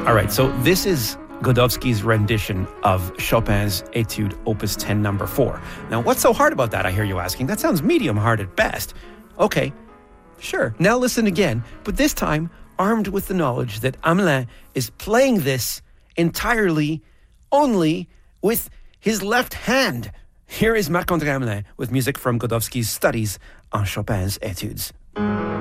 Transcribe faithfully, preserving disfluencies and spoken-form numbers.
All right, so this is Godowsky's rendition of Chopin's Etude Opus ten number four. Now, what's so hard about that, I hear you asking? That sounds medium hard at best. Okay, sure. Now listen again, but this time armed with the knowledge that Hamelin is playing this entirely, only with his left hand. Here is Marc-André Hamelin with music from Godowsky's studies on Chopin's Etudes.